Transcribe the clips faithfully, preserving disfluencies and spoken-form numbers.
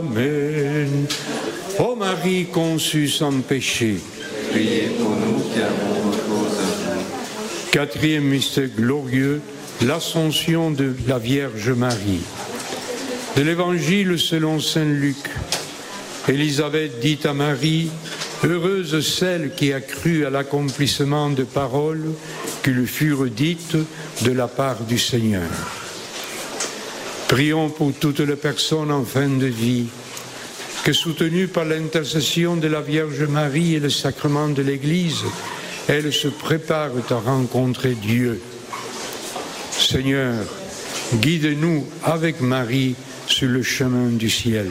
Amen. Ô Marie conçue sans péché, Priez pour nous qui avons recours à vous. quatrième mystère glorieux, l'Ascension de la Vierge Marie. De l'Évangile selon saint Luc, Élisabeth dit à Marie, « Heureuse celle qui a cru à l'accomplissement de paroles qui lui furent dites de la part du Seigneur. » Prions pour toutes les personnes en fin de vie, que soutenues par l'intercession de la Vierge Marie et le sacrement de l'Église, elles se préparent à rencontrer Dieu. Seigneur, guide-nous avec Marie sur le chemin du ciel.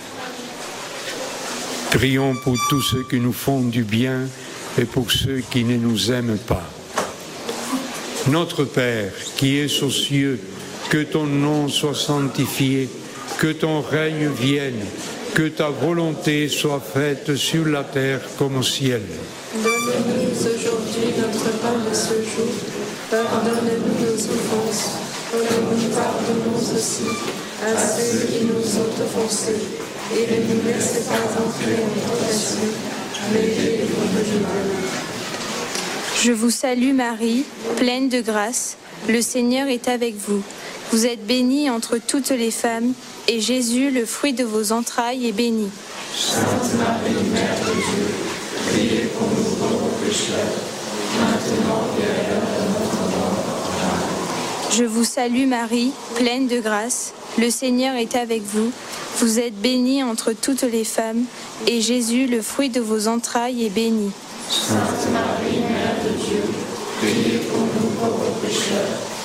Prions pour tous ceux qui nous font du bien et pour ceux qui ne nous aiment pas. Notre Père, qui es aux cieux, que ton nom soit sanctifié, que ton règne vienne, que ta volonté soit faite sur la terre comme au ciel. Donne-nous aujourd'hui notre pain de ce jour. Pardonne-nous nos offenses, comme nous pardonnons aussi à ceux qui nous ont offensés. Et ne nous laisse pas entrer en tentation, mais délivre-nous du mal. Je vous salue Marie, pleine de grâce, le Seigneur est avec vous. Vous êtes bénie entre toutes les femmes, et Jésus, le fruit de vos entrailles, est béni. Sainte Marie, Mère de Dieu, priez pour nous pauvres pécheurs, maintenant et à l'heure de notre mort. Amen. Je vous salue Marie, pleine de grâce, le Seigneur est avec vous. Vous êtes bénie entre toutes les femmes, et Jésus, le fruit de vos entrailles, est béni. Sainte Marie, Mère de Dieu, priez pour nous pauvres pécheurs,